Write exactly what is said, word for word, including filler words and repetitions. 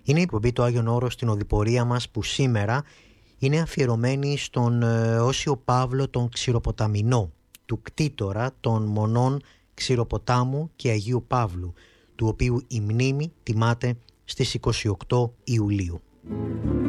Είναι η εκπομπή του Άγιον Όρος στην οδηπορία μας, που σήμερα είναι αφιερωμένη στον Όσιο Παύλο τον Ξηροποταμινό, του κτήτορα των μονών Ξηροποτάμου και Αγίου Παύλου, του οποίου η μνήμη τιμάται στις είκοσι οκτώ Ιουλίου.